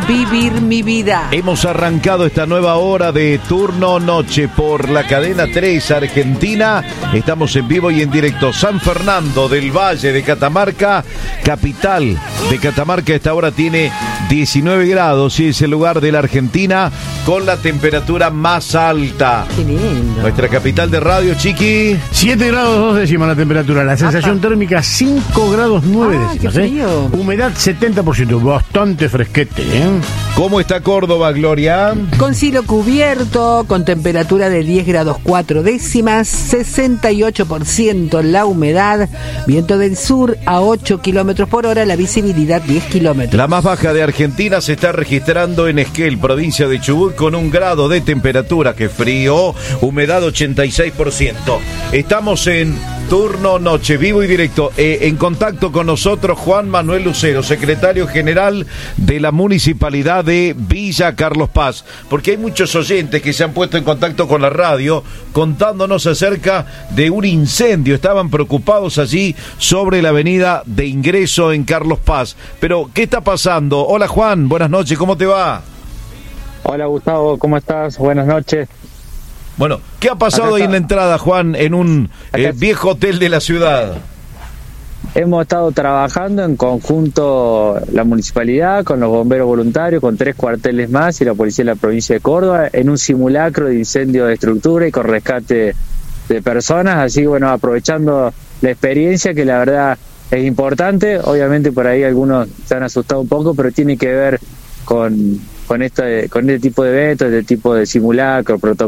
Vivir mi vida. Hemos arrancado esta nueva hora de Turno Noche por la cadena 3 Argentina. Estamos en vivo y en directo. San Fernando del Valle de Catamarca, capital de Catamarca. Esta hora tiene 19 grados y es el lugar de la Argentina con la temperatura más alta. Qué lindo. Nuestra capital de radio, Chiqui. 7 grados 2 décimas la temperatura. La sensación térmica 5 grados 9 décimas. Qué frío. Humedad 70%. Bastante fresquete, ¿Cómo está Córdoba, Gloria? Con cielo cubierto, con temperatura de 10 grados 4 décimas, 68% la humedad, viento del sur a 8 kilómetros por hora, la visibilidad 10 kilómetros. La más baja de Argentina se está registrando en Esquel, provincia de Chubut, con 1 grado de temperatura, que frío, humedad 86%. Estamos en Turno Noche, vivo y directo. En contacto con nosotros Juan Manuel Lucero, secretario general de la Municipalidad de Villa Carlos Paz, porque hay muchos oyentes que se han puesto en contacto con la radio contándonos acerca de un incendio. Estaban preocupados allí sobre la avenida de ingreso en Carlos Paz. Pero, ¿qué está pasando? Hola Juan, buenas noches, ¿cómo te va? Hola Gustavo, ¿cómo estás? Buenas noches. Bueno, ¿qué ha pasado ahí en la entrada, Juan, en un viejo hotel de la ciudad? Hemos estado trabajando en conjunto la municipalidad, con los bomberos voluntarios, con 3 cuarteles más y la policía de la provincia de Córdoba, en un simulacro de incendio de estructura y con rescate de personas. Así, bueno, aprovechando la experiencia, que la verdad es importante. Obviamente por ahí algunos se han asustado un poco, pero tiene que ver con este tipo de eventos, este tipo de simulacro, protocolo.